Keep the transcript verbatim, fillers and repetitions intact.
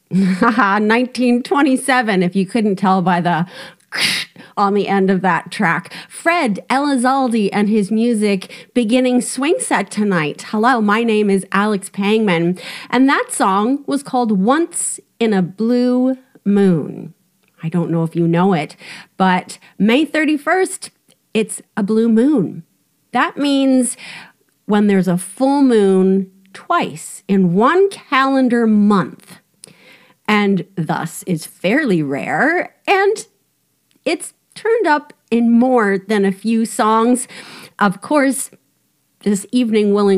Haha, nineteen twenty-seven, if you couldn't tell by the on the end of that track. Fred Elizalde and his music beginning Swing Set tonight. Hello, my name is Alex Pangman, and that song was called Once in a Blue Moon. I don't know if you know it, but May thirty-first, it's a blue moon. That means when there's a full moon twice in one calendar month, and thus is fairly rare, and it's turned up in more than a few songs. Of course, this evening will